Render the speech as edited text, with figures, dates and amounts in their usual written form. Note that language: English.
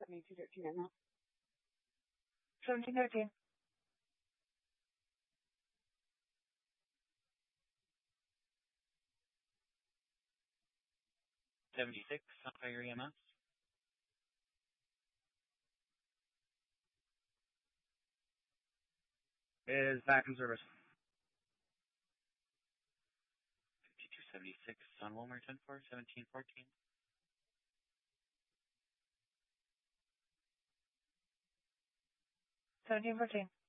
7213 right now. 1713. 76 on fire EMS. Is back in service. 5276 on Wilmer 10-4, 1714. 1714.